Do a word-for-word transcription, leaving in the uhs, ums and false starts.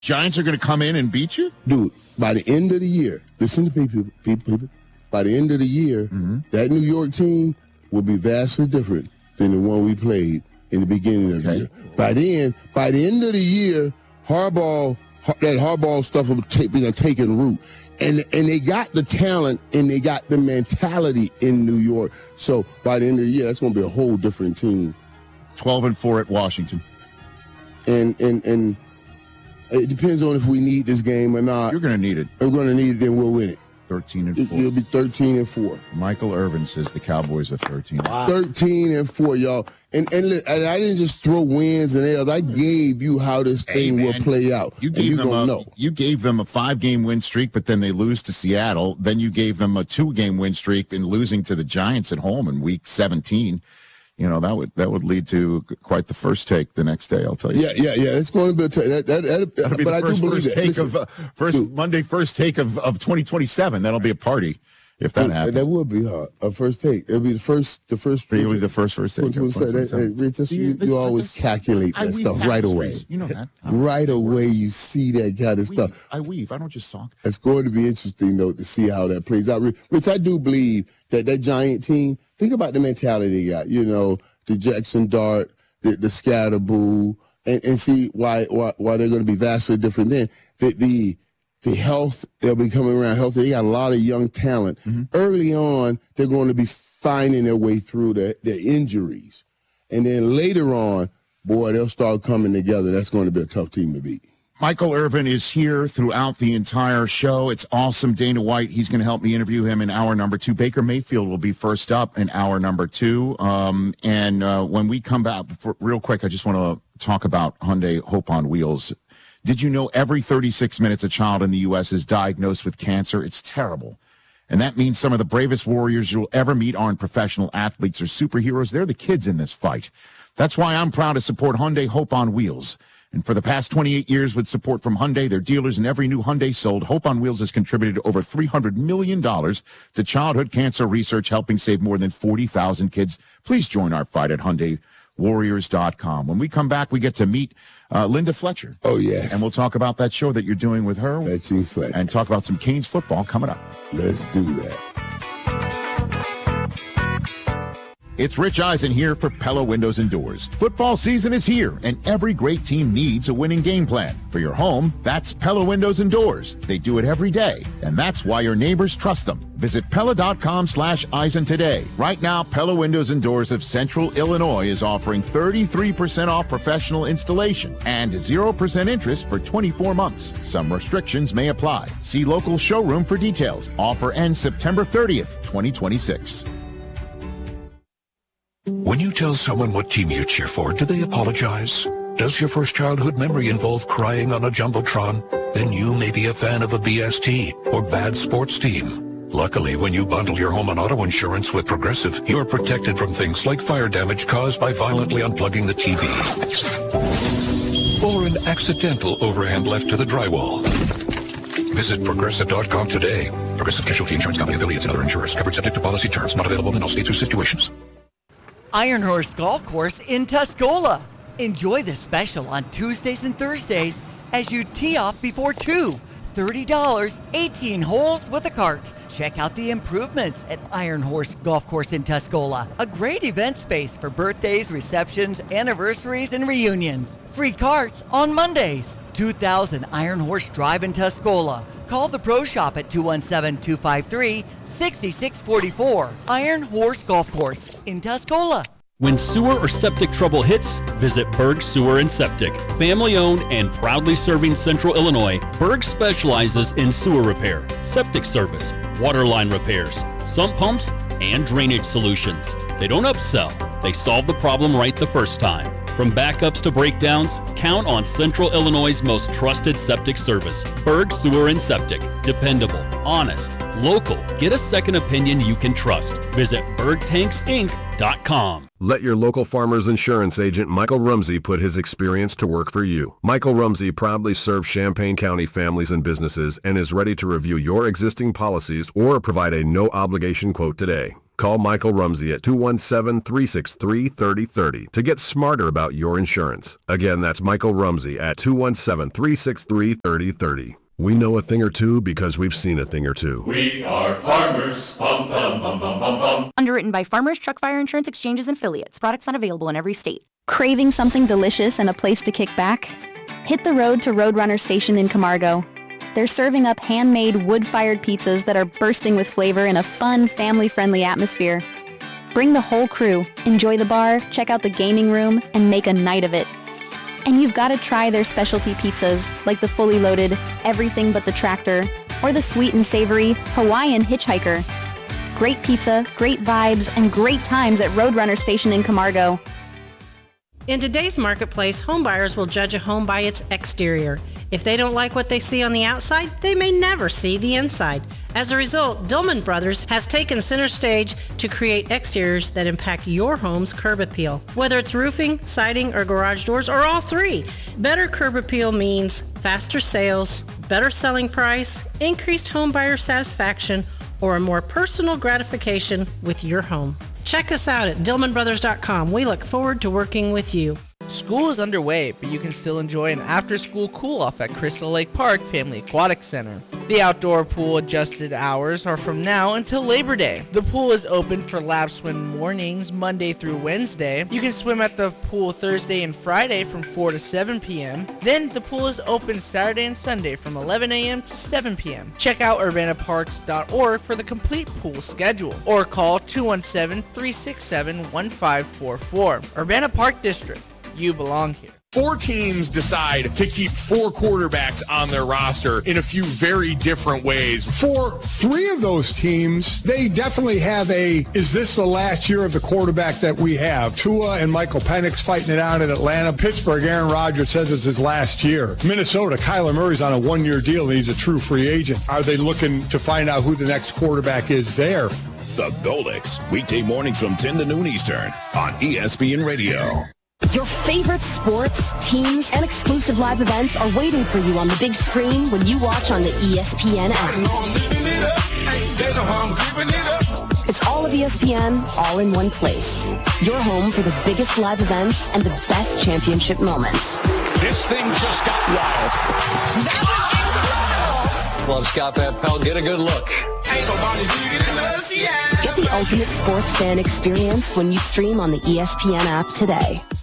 Giants are going to come in and beat you? Dude, by the end of the year, listen to people, people, people. By the end of the year, mm-hmm. that New York team will be vastly different than the one we played in the beginning of okay. the year. By then, by the end of the year, Harbaugh, that Harbaugh stuff will take, you know, taking root. And and they got the talent and they got the mentality in New York. So by the end of the year, that's going to be a whole different team. twelve and four at Washington. And and and it depends on if we need this game or not. You're going to need it. We're going to need it, then we'll win it. thirteen and four. It'll be thirteen and four. Michael Irvin says the Cowboys are thirteen. Wow. thirteen and four, y'all. And and, look, and I didn't just throw wins and L's. I gave you how this hey, thing man, will play out. You gave you them a, know. you gave them a five-game win streak, but then they lose to Seattle. Then you gave them a two-game win streak and losing to the Giants at home in Week seventeen. You know, that would that would lead to quite the first take the next day, I'll tell you. Yeah, yeah, yeah. It's going to be a t- that, that, that, That'll be but the first, I do believe first take Listen, of uh, first dude, Monday first take of, of twenty twenty-seven. That'll be a party if that dude, happens. That would be hard. A first take. It'll be the first the first It'll be the first first take. Say, that, hey, Rich, this, you, you always calculate that stuff right away. You know that. Right away you see that kind of stuff. I weave. I don't just talk. It's going to be interesting though to see how that plays out. Rich, I do believe that that Giant team, think about the mentality they got, you know, the Jackson Dart, the, the Scatterboo, and, and see why, why why they're going to be vastly different then. The, the the health, they'll be coming around healthy. They got a lot of young talent. Mm-hmm. Early on, they're going to be finding their way through their, their injuries. And then later on, boy, they'll start coming together. That's going to be a tough team to beat. Michael Irvin is here throughout the entire show. It's awesome. Dana White, he's going to help me interview him in hour number two. Baker Mayfield will be first up in hour number two. Um, and uh, when we come back, for, real quick, I just want to talk about Hyundai Hope on Wheels. Did you know every thirty-six minutes a child in the U S is diagnosed with cancer? It's terrible. And that means some of the bravest warriors you'll ever meet aren't professional athletes or superheroes. They're the kids in this fight. That's why I'm proud to support Hyundai Hope on Wheels. And for the past twenty-eight years, with support from Hyundai, their dealers, and every new Hyundai sold, Hope on Wheels has contributed over three hundred million dollars to childhood cancer research, helping save more than forty thousand kids. Please join our fight at Hyundai Warriors dot com. When we come back, we get to meet uh, Linda Fletcher. Oh, yes. And we'll talk about that show that you're doing with her. Betsy Fletcher. And talk about some Canes football coming up. Let's do that. It's Rich Eisen here for Pella Windows and Doors. Football season is here, and every great team needs a winning game plan. For your home, that's Pella Windows and Doors. They do it every day, and that's why your neighbors trust them. Visit Pella.com slash Eisen today. Right now, Pella Windows and Doors of Central Illinois is offering thirty-three percent off professional installation and zero percent interest for twenty-four months. Some restrictions may apply. See local showroom for details. Offer ends September thirtieth, twenty twenty-six. When you tell someone what team you cheer for, do they apologize? Does your first childhood memory involve crying on a Jumbotron? Then you may be a fan of a B S T or bad sports team. Luckily, when you bundle your home and auto insurance with Progressive, you're protected from things like fire damage caused by violently unplugging the T V or an accidental overhand left to the drywall. Visit Progressive dot com today. Progressive Casualty Insurance Company, affiliates, and other insurers. Covered subject to policy terms. Not available in all states or situations. Iron Horse Golf Course in Tuscola. Enjoy the special on Tuesdays and Thursdays as you tee off before two. thirty dollars, eighteen holes with a cart. Check out the improvements at Iron Horse Golf Course in Tuscola. A great event space for birthdays, receptions, anniversaries, and reunions. Free carts on Mondays. two thousand Iron Horse Drive in Tuscola. Call the Pro Shop at two one seven, two five three, six six four four. Iron Horse Golf Course in Tuscola. When sewer or septic trouble hits, visit Berg Sewer and Septic. Family owned and proudly serving Central Illinois, Berg specializes in sewer repair, septic service, water line repairs, sump pumps, and drainage solutions. They don't upsell, they solve the problem right the first time. From backups to breakdowns, count on Central Illinois' most trusted septic service. Berg Sewer and Septic. Dependable, honest, local. Get a second opinion you can trust. Visit berg tanks inc dot com. Let your local farmer's insurance agent Michael Rumsey put his experience to work for you. Michael Rumsey proudly serves Champaign County families and businesses and is ready to review your existing policies or provide a no-obligation quote today. Call Michael Rumsey at two one seven, three six three, three oh three oh to get smarter about your insurance. Again, that's Michael Rumsey at two one seven, three six three, three oh three oh. We know a thing or two because we've seen a thing or two. We are farmers. Bum, bum, bum, bum, bum, bum. Underwritten by Farmers Truck Fire Insurance Exchanges and Affiliates. Products not available in every state. Craving something delicious and a place to kick back? Hit the road to Roadrunner Station in Camargo. They're serving up handmade wood-fired pizzas that are bursting with flavor in a fun, family-friendly atmosphere. Bring the whole crew, enjoy the bar, check out the gaming room, and make a night of it. And you've got to try their specialty pizzas, like the fully loaded Everything But the Tractor, or the sweet and savory Hawaiian Hitchhiker. Great pizza, great vibes, and great times at Roadrunner Station in Camargo. In today's marketplace, home buyers will judge a home by its exterior. If they don't like what they see on the outside, they may never see the inside. As a result, Dillman Brothers has taken center stage to create exteriors that impact your home's curb appeal. Whether it's roofing, siding, or garage doors, or all three, better curb appeal means faster sales, better selling price, increased home buyer satisfaction, or a more personal gratification with your home. Check us out at Dillman Brothers dot com. We look forward to working with you. School is underway, but you can still enjoy an after-school cool-off at Crystal Lake Park Family Aquatic Center. The outdoor pool adjusted hours are from now until Labor Day. The pool is open for lap swim mornings Monday through Wednesday. You can swim at the pool Thursday and Friday from four to seven p.m. Then the pool is open Saturday and Sunday from eleven a.m. to seven p.m. Check out urbana parks dot org for the complete pool schedule, or call two one seven, three six seven, one five four four. Urbana Park District. You belong here. Four teams decide to keep four quarterbacks on their roster in a few very different ways. For three of those teams, they definitely have a, is this the last year of the quarterback that we have? Tua and Michael Penix fighting it out in Atlanta. Pittsburgh, Aaron Rodgers says it's his last year. Minnesota, Kyler Murray's on a one-year deal and he's a true free agent. Are they looking to find out who the next quarterback is there? The Golix, weekday mornings from ten to noon Eastern on E S P N Radio. Your favorite sports, teams, and exclusive live events are waiting for you on the big screen when you watch on the E S P N app. It's all of E S P N, all in one place. Your home for the biggest live events and the best championship moments. This thing just got wild. That was incredible. Love Scott Van Pelt. Get a good look. Ain't nobody bigger than us, yeah. Get the ultimate sports fan experience when you stream on the E S P N app today.